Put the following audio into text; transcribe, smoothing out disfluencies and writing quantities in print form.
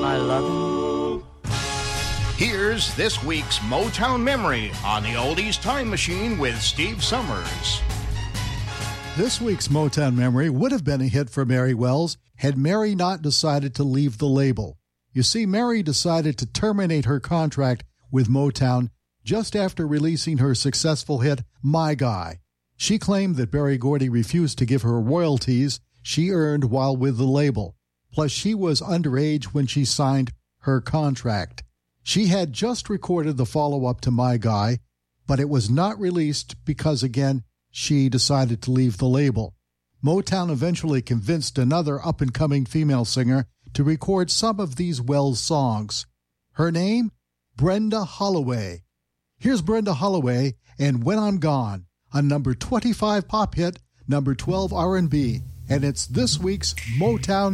my loving. Here's this week's Motown Memory on the Oldies Time Machine with Steve Summers. This week's Motown Memory would have been a hit for Mary Wells had Mary not decided to leave the label. You see, Mary decided to terminate her contract with Motown just after releasing her successful hit, My Guy. She claimed that Berry Gordy refused to give her royalties she earned while with the label. Plus, she was underage when she signed her contract. She had just recorded the follow-up to My Guy, but it was not released because, again, she decided to leave the label. Motown eventually convinced another up-and-coming female singer to record some of these Wells songs. Her name? Brenda Holloway. Here's Brenda Holloway and When I'm Gone, a number 25 pop hit, number 12 R&B, and it's this week's Motown